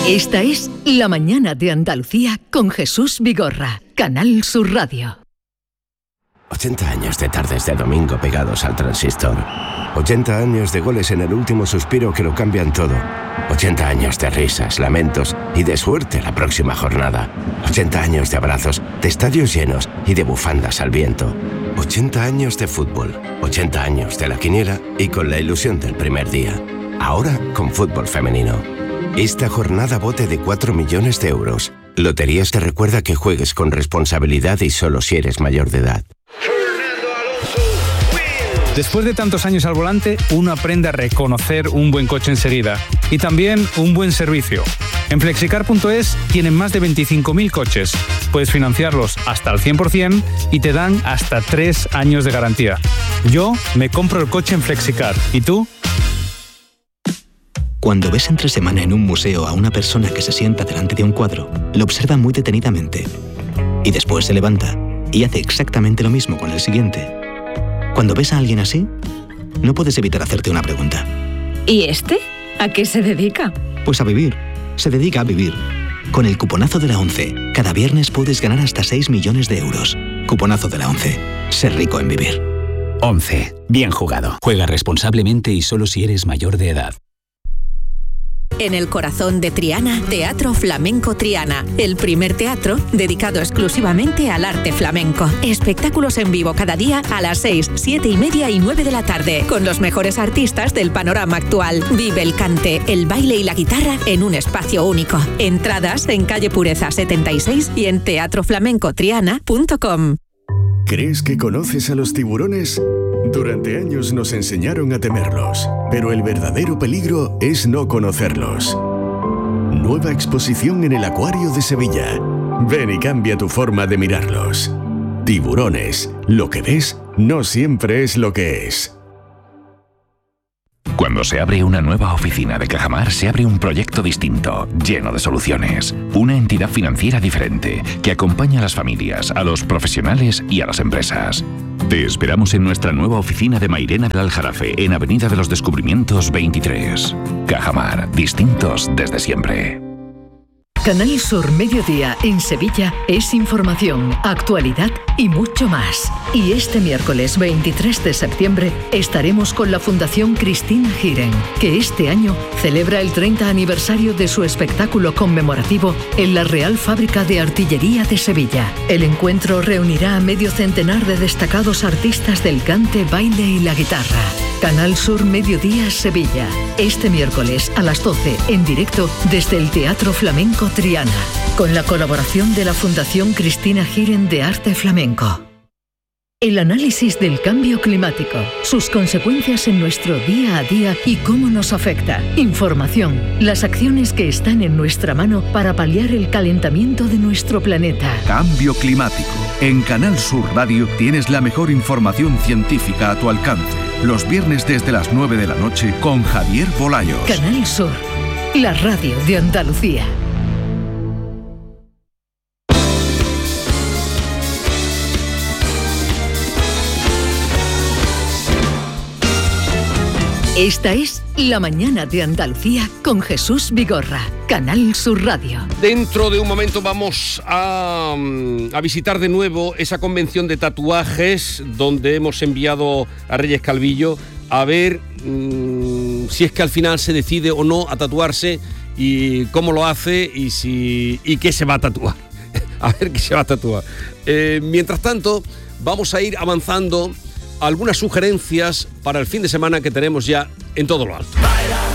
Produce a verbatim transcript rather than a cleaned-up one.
Esta es La Mañana de Andalucía con Jesús Vigorra, Canal Sur Radio. ochenta años de tardes de domingo pegados al transistor. ochenta años de goles en el último suspiro que lo cambian todo. ochenta años de risas, lamentos y de suerte la próxima jornada. ochenta años de abrazos, de estadios llenos y de bufandas al viento. ochenta años de fútbol, ochenta años de la quiniela y con la ilusión del primer día. Ahora con fútbol femenino. Esta jornada bote de cuatro millones de euros. Loterías te recuerda que juegues con responsabilidad y solo si eres mayor de edad. Después de tantos años al volante, uno aprende a reconocer un buen coche enseguida y también un buen servicio. En flexicar punto es tienen más de veinticinco mil coches. Puedes financiarlos hasta al cien por ciento y te dan hasta tres años de garantía. Yo me compro el coche en Flexicar. ¿Y tú? Cuando ves entre semana en un museo a una persona que se sienta delante de un cuadro, lo observa muy detenidamente y después se levanta y hace exactamente lo mismo con el siguiente. Cuando ves a alguien así, no puedes evitar hacerte una pregunta. ¿Y este? ¿A qué se dedica? Pues a vivir. Se dedica a vivir. Con el cuponazo de la ONCE, cada viernes puedes ganar hasta seis millones de euros. Cuponazo de la ONCE. Ser rico en vivir. ONCE. Bien jugado. Juega responsablemente y solo si eres mayor de edad. En el corazón de Triana, Teatro Flamenco Triana, el primer teatro dedicado exclusivamente al arte flamenco. Espectáculos en vivo cada día a las seis, siete y media y nueve de la tarde, con los mejores artistas del panorama actual. Vive el cante, el baile y la guitarra en un espacio único. Entradas en calle Pureza setenta y seis y en teatro flamenco triana punto com. ¿Crees que conoces a los tiburones? Durante años nos enseñaron a temerlos, pero el verdadero peligro es no conocerlos. Nueva exposición en el Acuario de Sevilla. Ven y cambia tu forma de mirarlos. Tiburones, lo que ves no siempre es lo que es. Cuando se abre una nueva oficina de Cajamar, se abre un proyecto distinto, lleno de soluciones. Una entidad financiera diferente, que acompaña a las familias, a los profesionales y a las empresas. Te esperamos en nuestra nueva oficina de Mairena del Aljarafe, en Avenida de los Descubrimientos veintitrés. Cajamar, distintos desde siempre. Canal Sur Mediodía en Sevilla es información, actualidad y mucho más. Y este miércoles veintitrés de septiembre estaremos con la Fundación Cristina Giren, que este año celebra el treinta aniversario de su espectáculo conmemorativo en la Real Fábrica de Artillería de Sevilla. El encuentro reunirá a medio centenar de destacados artistas del cante, baile y la guitarra. Canal Sur Mediodía Sevilla, este miércoles a las doce en directo desde el Teatro Flamenco Triana, con la colaboración de la Fundación Cristina Giren de Arte Flamenco. El análisis del cambio climático, sus consecuencias en nuestro día a día y cómo nos afecta. Información, las acciones que están en nuestra mano para paliar el calentamiento de nuestro planeta. Cambio climático. En Canal Sur Radio tienes la mejor información científica a tu alcance. Los viernes desde las nueve de la noche con Javier Bolayos. Canal Sur, la radio de Andalucía. Esta es La Mañana de Andalucía con Jesús Vigorra, Canal Sur Radio. Dentro de un momento vamos a, a visitar de nuevo esa convención de tatuajes donde hemos enviado a Reyes Calvillo a ver mmm, si es que al final se decide o no a tatuarse y cómo lo hace y, si, y qué se va a tatuar. A ver qué se va a tatuar. Eh, mientras tanto, vamos a ir avanzando algunas sugerencias para el fin de semana que tenemos ya en todo lo alto.